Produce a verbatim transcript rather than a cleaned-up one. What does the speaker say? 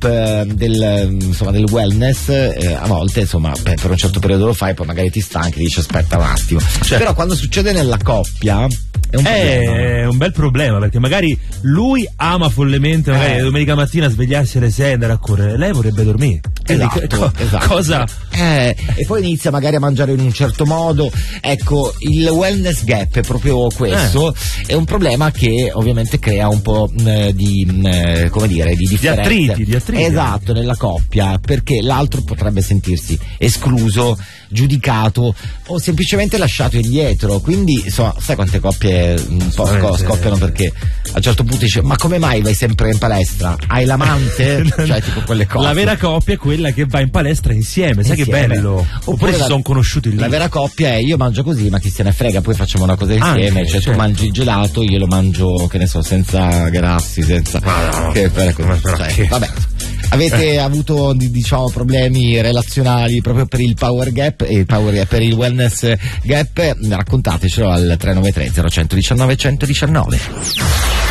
gap eh, del, insomma, del wellness eh, a volte insomma per, per un certo periodo lo fai, poi magari ti stanchi, dici aspetta un attimo, certo. Però quando succede nella coppia è un, è un bel problema, perché magari lui ama follemente magari eh. domenica mattina svegliarsi alle sei e andare a correre, lei vorrebbe dormire. Esatto, co- esatto. Cosa? Eh, e poi inizia magari a mangiare in un certo modo. Ecco, il wellness gap è proprio questo, eh. È un problema che ovviamente crea un po' mh, di mh, come dire, di differenze. Di attriti, di attriti. Esatto, nella coppia, perché l'altro potrebbe sentirsi escluso, giudicato o semplicemente lasciato indietro. Quindi insomma, sai quante coppie un po' sco- scoppiano perché a un certo punto dice: ma come mai vai sempre in palestra? Hai l'amante? Cioè tipo quelle cose. La vera coppia è quella che va in palestra insieme, sai Insieme. che bello. Oppure, Oppure si la, sono conosciuti lì. La vera coppia è: io mangio così, ma chi se ne frega, poi facciamo una cosa insieme. Anche, cioè certo. Tu mangi il gelato, io lo mangio, che ne so, senza grassi, senza no, no, che, per, no, cioè, che... vabbè. Avete eh. avuto diciamo problemi relazionali proprio per il power gap e il power gap, per il wellness gap? Raccontatecelo al tre nove tre zero uno uno uno uno uno uno.